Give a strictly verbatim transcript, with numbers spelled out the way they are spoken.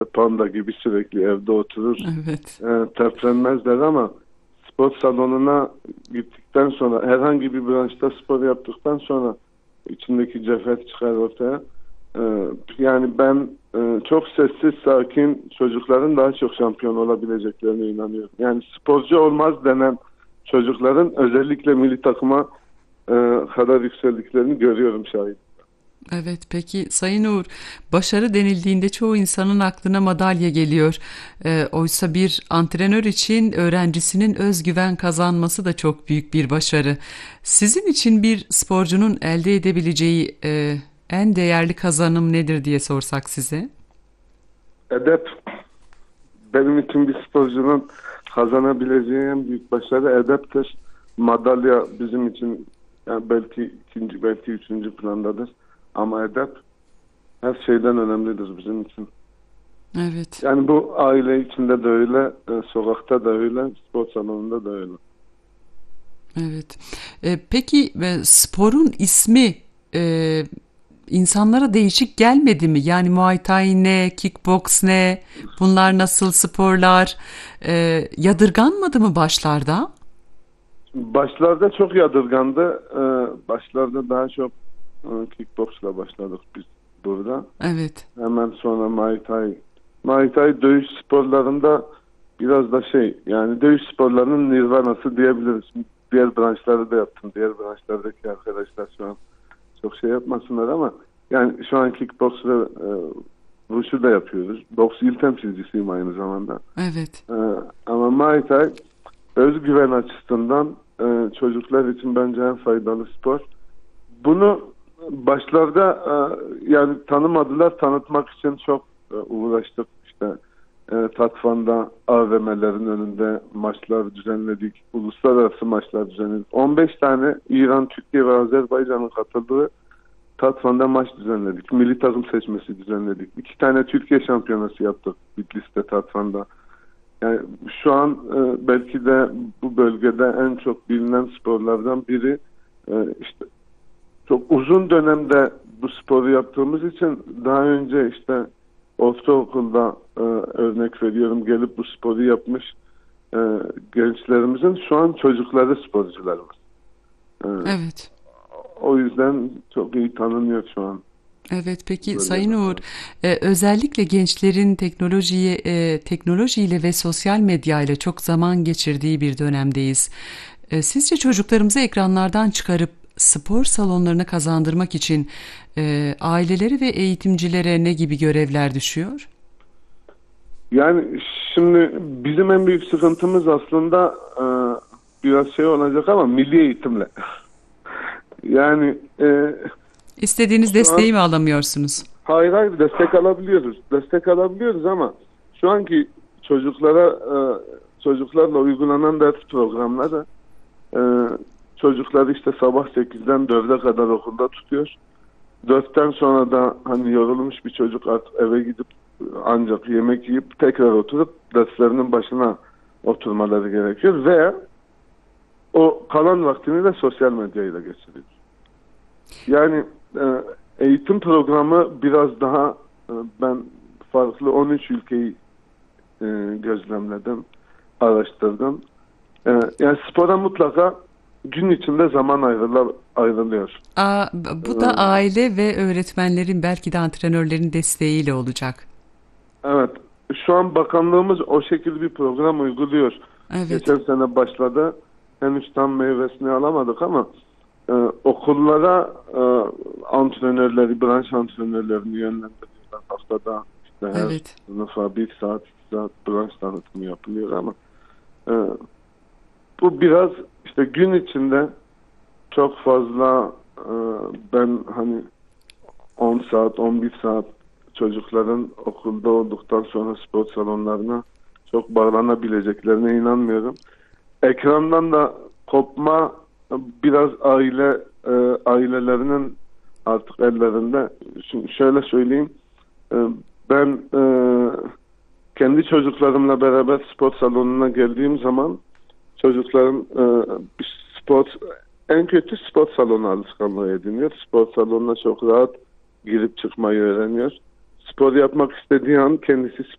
panda gibi sürekli evde oturur, Evet. e, teprenmezler ama spor salonuna gittikten sonra, herhangi bir branşta spor yaptıktan sonra içindeki cevher çıkar ortaya. E, yani ben e, çok sessiz, sakin çocukların daha çok şampiyon olabileceklerine inanıyorum. Yani sporcu olmaz denen çocukların özellikle milli takıma e, kadar yükseldiklerini görüyorum, şahit. Evet, peki Sayın Uğur, başarı denildiğinde çoğu insanın aklına madalya geliyor. Ee, oysa bir antrenör için öğrencisinin özgüven kazanması da çok büyük bir başarı. Sizin için bir sporcunun elde edebileceği e, en değerli kazanım nedir diye sorsak size? Edep benim için bir sporcunun kazanabileceği en büyük başarı edeptir. Madalya bizim için yani belki ikinci, belki üçüncü plandadır. Ama edep her şeyden önemlidir bizim için. Evet, Yani bu aile içinde de öyle, e, sokakta da öyle, spor salonunda da öyle. evet. Ee, peki e, sporun ismi e, insanlara değişik gelmedi mi? Yani Muay Thai ne, kickbox ne, bunlar nasıl sporlar? Ee, yadırganmadı mı başlarda? Başlarda çok yadırgandı. E, başlarda daha çok e, kickboxla başladık biz burada. Evet, Hemen sonra Muay Thai. Muay Thai dövüş sporlarında biraz da şey, yani dövüş sporlarının nirvanası diyebiliriz. Diğer branşları da yaptım. Diğer branşlardaki arkadaşlar şu an çok şey yapmasınlar ama yani şu an kickbox ve e, wushu da yapıyoruz. Boks il temsilcisiyim aynı zamanda. evet, E, ama Muay Thai özgüven açısından e, çocuklar için bence en faydalı spor. Bunu başlarda e, yani tanımadılar, tanıtmak için çok e, uğraştık. İşte e, Tatvan'da A V M'lerin önünde maçlar düzenledik. Uluslararası maçlar düzenledik. on beş tane İran, Türkiye ve Azerbaycan'ın katıldığı Tatvan'da maç düzenledik. Milli takım seçmesi düzenledik. İki tane Türkiye şampiyonası yaptık Bitlis'te, Tatvan'da. Yani şu an e, belki de bu bölgede en çok bilinen sporlardan biri. E, işte çok uzun dönemde bu sporu yaptığımız için daha önce işte ortaokulda e, örnek veriyorum gelip bu sporu yapmış e, gençlerimizin şu an çocukları sporcularımız. E, evet. o yüzden çok iyi tanınıyor şu an Evet, peki Sayın bölgede. Uğur, e, özellikle gençlerin teknolojiye, e, teknolojiyle ve sosyal medyayla çok zaman geçirdiği bir dönemdeyiz. E, sizce çocuklarımızı ekranlardan çıkarıp spor salonlarına kazandırmak için e, ailelere ve eğitimcilere ne gibi görevler düşüyor? Yani şimdi bizim en büyük sıkıntımız aslında e, biraz şey olacak ama milli eğitimle. Yani e, İstediğiniz şu an desteği mi alamıyorsunuz? hayır hayır destek alabiliyoruz. Destek alabiliyoruz ama şu anki çocuklara e, çocuklarla uygulanan ders programları e, çocukları işte sabah sekizden dörde kadar okulda tutuyor. Dörtten sonra da hani yorulmuş bir çocuk artık eve gidip ancak yemek yiyip tekrar oturup derslerinin başına oturmaları gerekiyor ve o kalan vaktini de sosyal medyayla geçiriyor. Yani e, eğitim programı biraz daha e, ben farklı on üç ülkeyi e, gözlemledim, araştırdım. E, yani spora mutlaka gün içinde zaman ayrıla, ayrılıyor. Aa, E, bu da aile ve öğretmenlerin belki de antrenörlerin desteğiyle olacak. evet, şu an bakanlığımız o şekilde bir program uyguluyor. Evet, Geçen sene başladı. Henüz tam meyvesini alamadık ama e, okullara e, antrenörleri, branş antrenörlerini yönlendiriyorlar. Haftada işte her evet. sınıfa bir saat, iki saat branş tanıtımı yapılıyor ama e, bu biraz işte gün içinde çok fazla e, ben hani on saat, on bir saat çocukların okulda olduktan sonra spor salonlarına çok bağlanabileceklerine inanmıyorum. Ekrandan da kopma biraz aile e, ailelerinin artık ellerinde. Şimdi şöyle söyleyeyim. E, ben e, kendi çocuklarımla beraber spor salonuna geldiğim zaman çocukların e, bir spor en kötü spor salonu alışkanlığı ediniyor. Spor salonuna çok rahat girip çıkmayı öğreniyor. spor yapmak istediği an kendisi